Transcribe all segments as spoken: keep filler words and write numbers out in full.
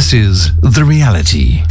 This is The Reality.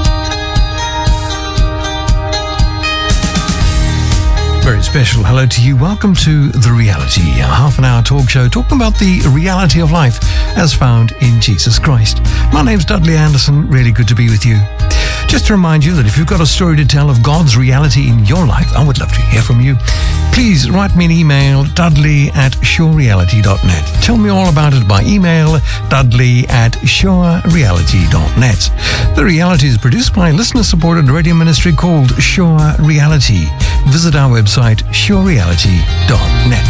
Very special hello to you. Welcome to The Reality, a half an hour talk show talking about the reality of life as found in Jesus Christ. My name's Dudley Anderson. Really good to be with you. Just to remind you that if you've got a story to tell of God's reality in your life, I would love to hear from you. Please write me an email, dudley at sure reality dot net. Tell me all about it by email, dudley at sure reality dot net. The Reality is produced by a listener-supported radio ministry called Sure Reality. Visit our website, sure reality dot net.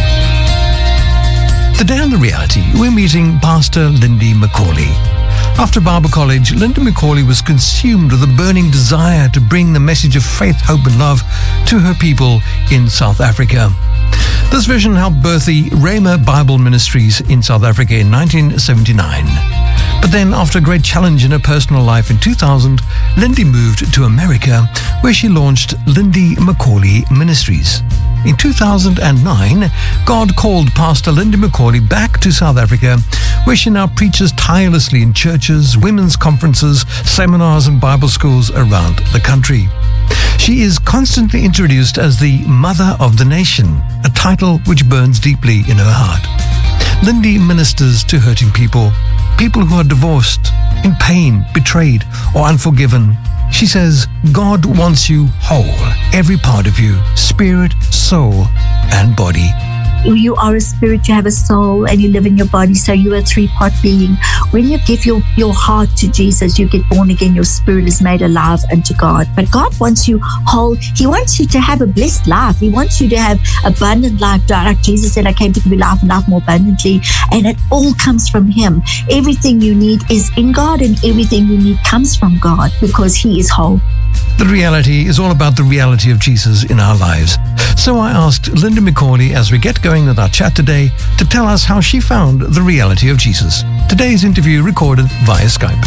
Today on The Reality, we're meeting Pastor Lindy McCauley. After Bible college, Lindy McCauley was consumed with a burning desire to bring the message of faith, hope and love to her people in South Africa. This vision helped birth the Rhema Bible Ministries in South Africa in nineteen seventy-nine. But then, after a great challenge in her personal life in two thousand, Lindy moved to America, where she launched Lindy McCauley Ministries. In two thousand nine, God called Pastor Lindy McCauley back to South Africa, where she now preaches tirelessly in churches, women's conferences, seminars and Bible schools around the country. She is constantly introduced as the Mother of the Nation, a title which burns deeply in her heart. Lindy ministers to hurting people, people who are divorced, in pain, betrayed, or unforgiven. She says, God wants you whole, every part of you, spirit, soul, and body. You are a spirit, you have a soul, and you live in your body, so you're a three-part being. When you give your, your heart to Jesus, you get born again, your spirit is made alive unto God. But God wants you whole. He wants you to have a blessed life. He wants you to have abundant life. Like Jesus said, I came to give you life and life more abundantly, and it all comes from Him. Everything you need is in God, and everything you need comes from God, because He is whole. The Reality is all about the reality of Jesus in our lives. So I asked Lindy McCauley, as we get going with our chat today, to tell us how she found the reality of Jesus. Today's interview recorded via Skype.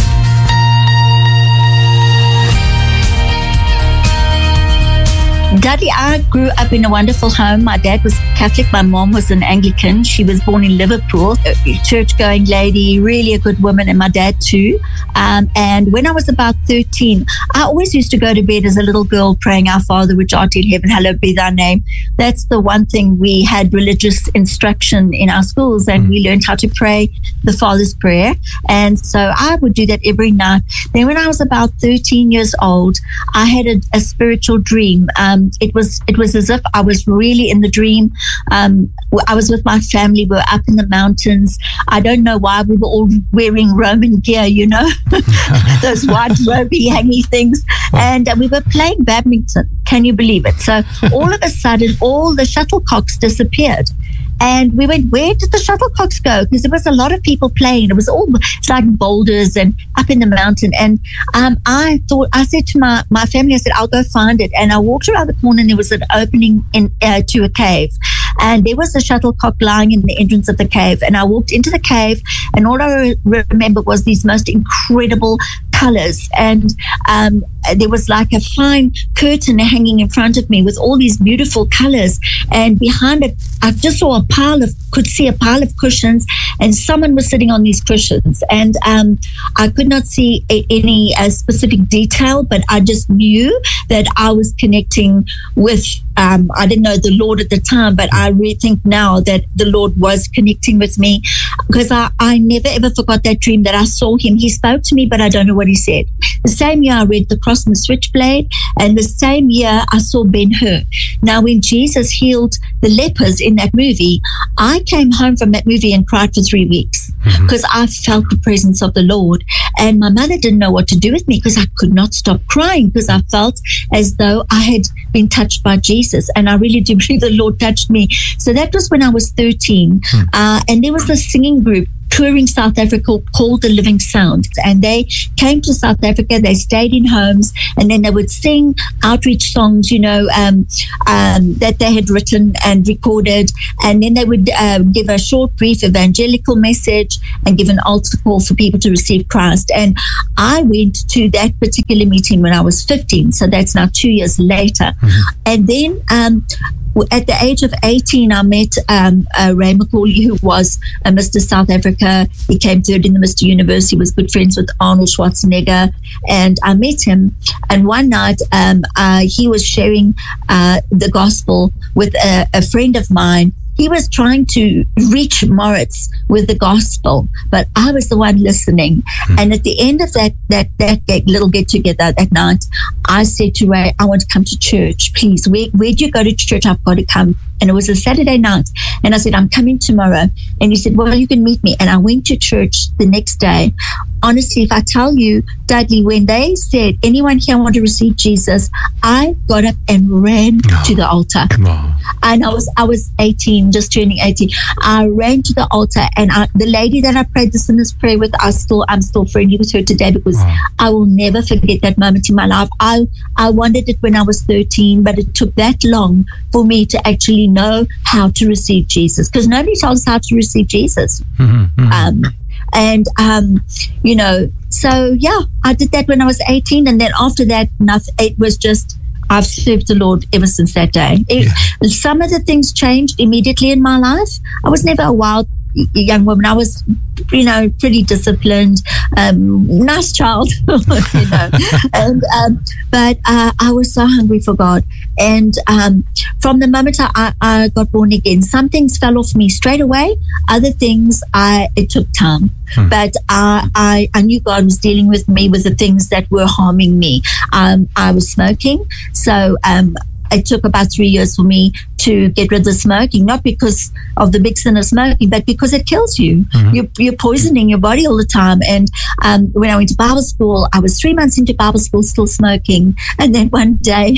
Dudley, I grew up in a wonderful home. My dad was Catholic. My mom was an Anglican. She was born in Liverpool, a church-going lady, really a good woman, and my dad too. Um, and when I was about thirteen, I always used to go to bed as a little girl praying, Our Father, which art in heaven, hallowed be thy name. That's the one thing. We had religious instruction in our schools, and we learned how to pray the Father's Prayer. And so I would do that every night. Then when I was about thirteen years old, I had a, a spiritual dream. Um, It was it was as if I was really in the dream. Um, I was with my family. We were up in the mountains. I don't know why we were all wearing Roman gear, you know, those white ropey hangy things. And uh, we were playing badminton. Can you believe it? So all of a sudden, all the shuttlecocks disappeared. And we went, where did the shuttlecocks go? Because there was a lot of people playing. It was all it's like boulders and up in the mountain. And um, I thought, I said to my, my family, I said, I'll go find it. And I walked around the corner, and there was an opening in uh, to a cave. And there was a shuttlecock lying in the entrance of the cave. And I walked into the cave, and all I re- remember was these most incredible colors. And um, there was like a fine curtain hanging in front of me with all these beautiful colors. And behind it, I just saw a pile of, could see a pile of cushions, and someone was sitting on these cushions. And um, I could not see a, any uh, specific detail, but I just knew that I was connecting with, um, I didn't know the Lord at the time, but I really think now that the Lord was connecting with me, because I, I never ever forgot that dream that I saw Him. He spoke to me, but I don't know what He said. The same year I read The Cross and the Switchblade, and the same year I saw Ben-Hur. Now, when Jesus healed the lepers in that movie, I came home from that movie and cried for three weeks because mm-hmm. I felt the presence of the Lord. And my mother didn't know what to do with me, because I could not stop crying, because I felt as though I had been touched by Jesus. And I really do believe the Lord touched me. So that was when I was thirteen. Mm. Uh, and there was a singing group touring South Africa called The Living Sound. And they came to South Africa, they stayed in homes, and then they would sing outreach songs, you know, um, um, that they had written and recorded. And then they would uh, give a short, brief evangelical message and give an altar call for people to receive Christ. And I went to that particular meeting when I was fifteen. So that's now two years later. Mm-hmm. And then um, at the age of eighteen, I met um, uh, Ray McCauley, who was uh, Mister South Africa. America. He came third in the Mister Universe. He was good friends with Arnold Schwarzenegger, and I met him. And one night, um, uh, he was sharing uh, the gospel with a, a friend of mine. He was trying to reach Moritz with the gospel, but I was the one listening. Mm-hmm. And at the end of that that that little get together that night, I said to Ray, "I want to come to church, please. Where where do you go to church? I've got to come." And it was a Saturday night, and I said, "I'm coming tomorrow." And he said, "Well, you can meet me." And I went to church the next day. Honestly, if I tell you, Dudley, when they said, "Anyone here want to receive Jesus?" I got up and ran oh. to the altar. Oh. And I was I was eighteen, just turning eighteen. I ran to the altar, and I, the lady that I prayed the sinner's prayer with, I still I'm still friendly with her today, because oh. I will never forget that moment in my life. I I wanted it when I was thirteen, but it took that long for me to actually know how to receive Jesus, because nobody tells us how to receive Jesus. Mm-hmm, mm-hmm. Um, and um, you know, so yeah, I did that when I was eighteen, and then after that, nothing. It was just, I've served the Lord ever since that day. It, yeah. Some of the things changed immediately in my life. I was never a wild young woman. I was, you know, pretty disciplined, um, nice child, you know. and um, but uh, I was so hungry for God, and um, from the moment I, I got born again, some things fell off me straight away. Other things, I it took time. Hmm. But uh, I, I knew God was dealing with me with the things that were harming me. Um, I was smoking, so um, it took about three years for me to get rid of smoking, not because of the big sin of smoking, but because it kills you. Mm-hmm. You're, you're poisoning your body all the time. And um, when I went to Bible school, I was three months into Bible school still smoking. And then one day,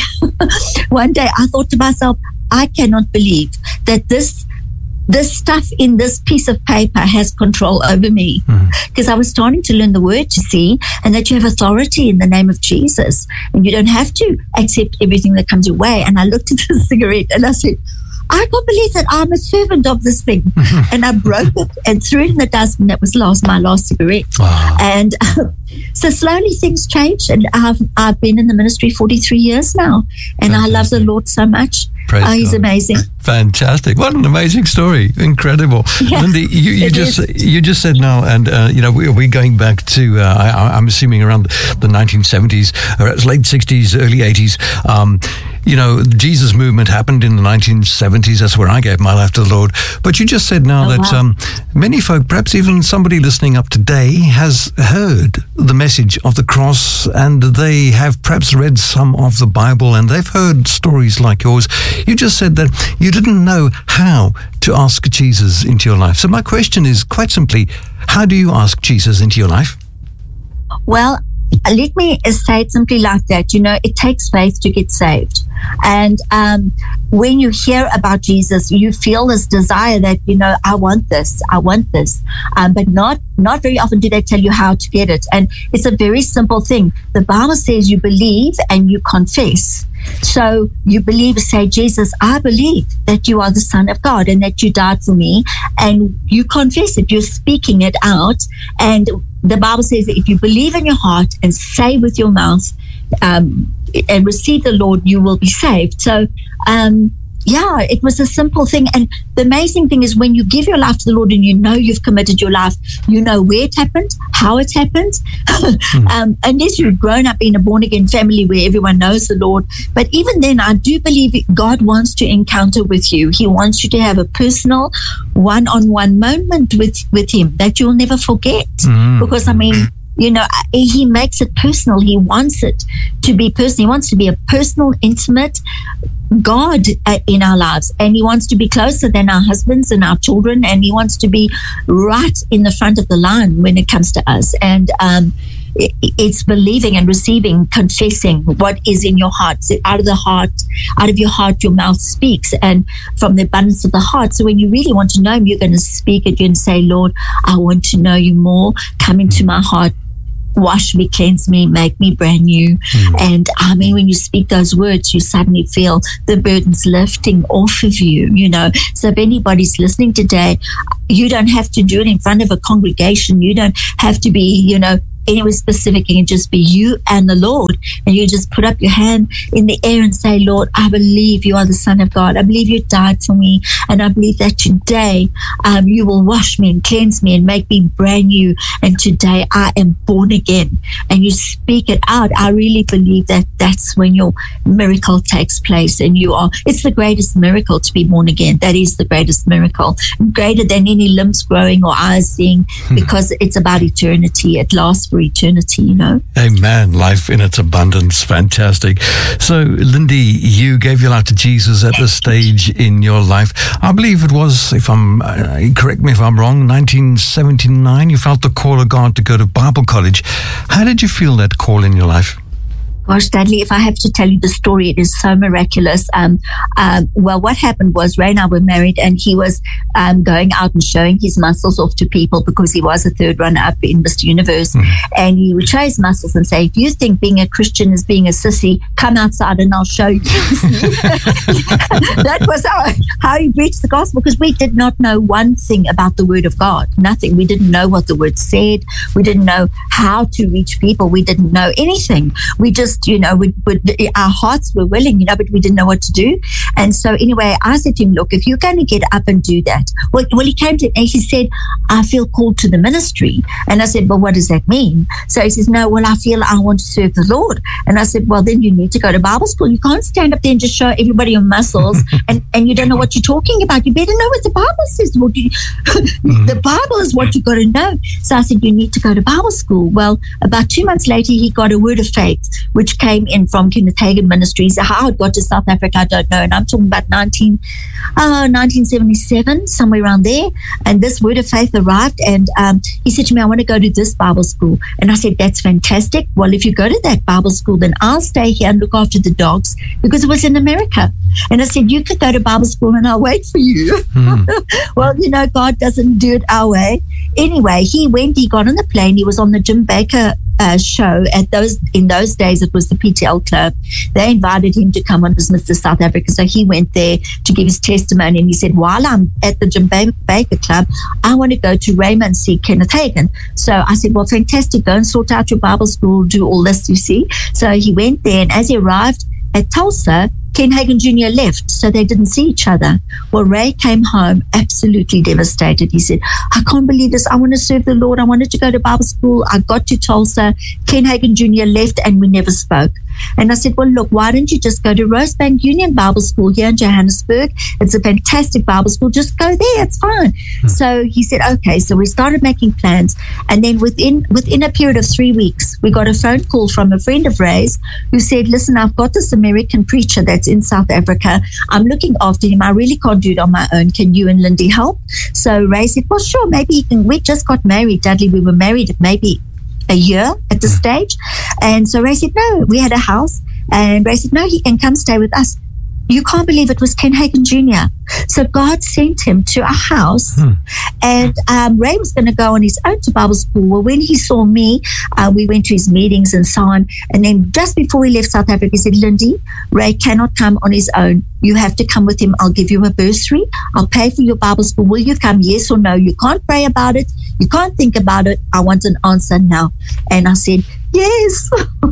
one day I thought to myself, I cannot believe that this this stuff in this piece of paper has control over me, because mm. I was starting to learn the word, you see, and that you have authority in the name of Jesus, and you don't have to accept everything that comes your way. And I looked at the cigarette and I said, I can't believe that I'm a servant of this thing. And I broke it and threw it in the dustbin. That was last my last cigarette. Wow. And um, so slowly things changed, and I've I've been in the ministry forty-three years now, and Fantastic. I love the Lord so much. Praise oh, he's God. Amazing. Fantastic! What an amazing story! Incredible, yeah, Lindy. You, you just is. you just said now, and uh, you know we, we're going back to uh, I, I'm assuming around the nineteen seventies, or late sixties, early eighties. Um, you know, the Jesus movement happened in the nineteen seventies. That's where I gave my life to the Lord. But you just said now oh, that wow. um, many folk, perhaps even somebody listening up today, has heard the message of the cross, and they have perhaps read some of the Bible, and they've heard stories like yours. You just said that you didn't know how to ask Jesus into your life. So my question is quite simply, how do you ask Jesus into your life? Well, let me say it simply like that. You know, it takes faith to get saved. And um, when you hear about Jesus, you feel this desire that, you know, I want this, I want this. Um, but not not very often do they tell you how to get it. And it's a very simple thing. The Bible says you believe and you confess. So you believe, say, Jesus, I believe that you are the Son of God and that you died for me. And you confess it. You're speaking it out. And the Bible says that if you believe in your heart and say with your mouth um, and receive the Lord, you will be saved. So, um, yeah, it was a simple thing. And the amazing thing is when you give your life to the Lord and you know you've committed your life, you know where it happened, how it happened. mm. um, unless you've grown up in a born-again family where everyone knows the Lord. But even then, I do believe God wants to encounter with you. He wants you to have a personal one-on-one moment with, with Him that you'll never forget. Mm. Because, I mean, you know, He makes it personal. He wants it to be personal. He wants to be a personal, intimate God uh, in our lives, and He wants to be closer than our husbands and our children, and He wants to be right in the front of the line when it comes to us. And um, it, it's believing and receiving, confessing what is in your heart. So out of the heart, out of your heart, your mouth speaks, and from the abundance of the heart. So when you really want to know Him, you're going to speak it. You're going to say, Lord, I want to know You more. Come into my heart. Wash me, cleanse me, make me brand new. Mm. And I mean, when you speak those words, you suddenly feel the burdens lifting off of you, you know. So if anybody's listening today, you don't have to do it in front of a congregation. You don't have to be, you know, anywhere specific. It can just be you and the Lord. And you just put up your hand in the air and say, Lord, I believe you are the Son of God. I believe you died for me. And I believe that today um, you will wash me and cleanse me and make me brand new. And today I am born again. And you speak it out. I really believe that that's when your miracle takes place. And you are, it's the greatest miracle to be born again. That is the greatest miracle. Greater than any limbs growing or eyes seeing, because it's about eternity. It lasts for eternity, you know. Amen. Life in its abundance. Fantastic. So, Lindy, you gave your life to Jesus at this stage in your life. I believe it was, if I'm, uh, correct me if I'm wrong, nineteen seventy-nine, you felt the call of God to go to Bible college. How did you feel that call in your life? Gosh, Dudley, if I have to tell you the story, it is so miraculous. Um, um, well, what happened was Ray and I were married, and he was um, going out and showing his muscles off to people because he was a third runner-up in Mister Universe. Mm. And he would show his muscles and say, if you think being a Christian is being a sissy, come outside and I'll show you. That was how, how he preached the gospel, because we did not know one thing about the Word of God. Nothing. We didn't know what the Word said. We didn't know how to reach people. We didn't know anything. We just You know, we, we, our hearts were willing, you know, but we didn't know what to do. And so anyway, I said to him, look, if you're going to get up and do that, well, well he came to me and he said, I feel called to the ministry. And I said, well, what does that mean? So he says, no, well, I feel I want to serve the Lord. And I said, well, then you need to go to Bible school. You can't stand up there and just show everybody your muscles and, and you don't know what you're talking about. You better know what the Bible says. Well, you, the Bible is what you've got to know. So I said, you need to go to Bible school. Well, about two months later, he got a word of faith, which came in from Kenneth Hagin Ministries. How it got to South Africa, I don't know. And I'm talking about nineteen, uh, nineteen seventy-seven, somewhere around there. And this word of faith arrived, and um, he said to me, I want to go to this Bible school. And I said, that's fantastic. Well, if you go to that Bible school, then I'll stay here and look after the dogs, because it was in America. And I said, you could go to Bible school and I'll wait for you. Mm. Well, you know, God doesn't do it our way. Anyway, he went, he got on the plane. He was on the Jim Baker Uh, show at those in those days. It was the P T L Club. They invited him to come on as Mister South Africa, so he went there to give his testimony, and he said, while I'm at the Jim Baker Club, I want to go to Raymond and see Kenneth Hagin. So I said, well, fantastic, go and sort out your Bible school, do all this, you see. So he went there, and as he arrived at Tulsa, Ken Hagin Junior left, so they didn't see each other. Well, Ray came home absolutely devastated. He said, I can't believe this. I want to serve the Lord. I wanted to go to Bible school. I got to Tulsa. Ken Hagin Junior left, and we never spoke. And I said, well, look, why don't you just go to Rosebank Union Bible School here in Johannesburg? It's a fantastic Bible school. Just go there. It's fine. Hmm. So he said, okay. So we started making plans. And then within within a period of three weeks, we got a phone call from a friend of Ray's who said, listen, I've got this American preacher that's in South Africa. I'm looking after him. I really can't do it on my own. Can you and Lindy help? So Ray said, well, sure, maybe he can. We just got married, Dudley. We were married maybe a year at the stage. And so Ray said, no, we had a house. And Ray said, no, he can come stay with us. You can't believe it was Ken Hagin Junior So God sent him to a house, hmm. and um, Ray was going to go on his own to Bible school. Well, when he saw me, uh, we went to his meetings and so on. And then just before we left South Africa, he said, Lindy, Ray cannot come on his own. You have to come with him. I'll give you a bursary. I'll pay for your Bible school. Will you come? Yes or no? You can't pray about it. You can't think about it. I want an answer now. And I said, yes.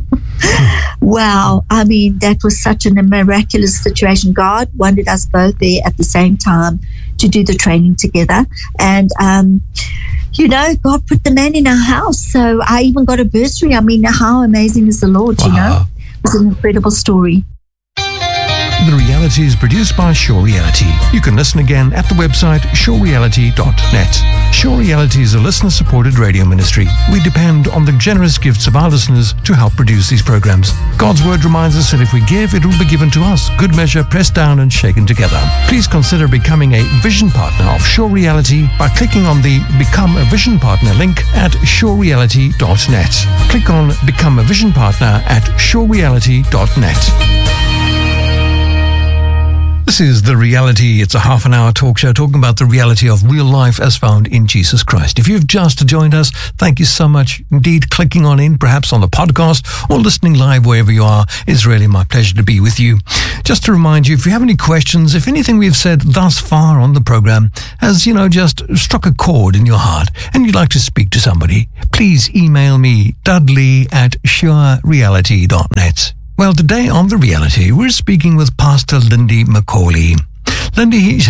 Wow. I mean, that was such a miraculous situation. God wanted us both there at the same time to do the training together. And, um, you know, God put the man in our house. So I even got a bursary. I mean, how amazing is the Lord, wow. You know? It was an incredible story. The Reality is produced by Sure Reality. You can listen again at the website sure reality dot net. Sure Reality is a listener-supported radio ministry. We depend on the generous gifts of our listeners to help produce these programs. God's word reminds us that if we give, it will be given to us. Good measure, pressed down and shaken together. Please consider becoming a vision partner of Sure Reality by clicking on the Become a Vision Partner link at sure reality dot net. Click on Become a Vision Partner at sure reality dot net. This is The Reality. It's a half an hour talk show talking about the reality of real life as found in Jesus Christ. If you've just joined us, thank you so much indeed. Clicking on in, perhaps on the podcast or listening live wherever you are, is really my pleasure to be with you. Just to remind you, if you have any questions, if anything we've said thus far on the program has, you know, just struck a chord in your heart and you'd like to speak to somebody, please email me, dudley at sure reality dot net. Well, today on The Reality, we're speaking with Pastor Lindy McCauley. Lindy,